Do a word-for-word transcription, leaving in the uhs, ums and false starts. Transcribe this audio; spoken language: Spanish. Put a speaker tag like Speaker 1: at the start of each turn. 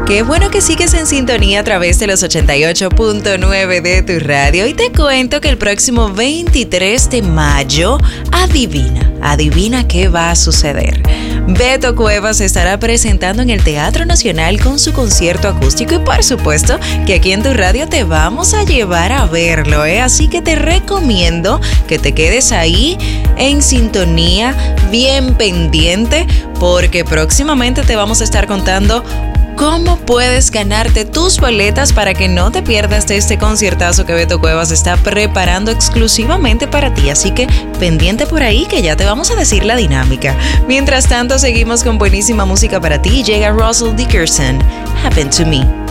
Speaker 1: Qué bueno que sigues en sintonía a través de los ochenta y ocho punto nueve de tu radio y te cuento que el próximo veintitrés de mayo, adivina, adivina qué va a suceder. Beto Cuevas se estará presentando en el Teatro Nacional con su concierto acústico y por supuesto que aquí en tu radio te vamos a llevar a verlo, ¿eh? Así que te recomiendo que te quedes ahí en sintonía, bien pendiente, porque próximamente te vamos a estar contando cómo puedes ganarte tus boletas para que no te pierdas de este conciertazo que Beto Cuevas está preparando exclusivamente para ti. Así que pendiente por ahí que ya te vamos a decir la dinámica. Mientras tanto, seguimos con buenísima música para ti. Llega Russell Dickerson, Happened to Me.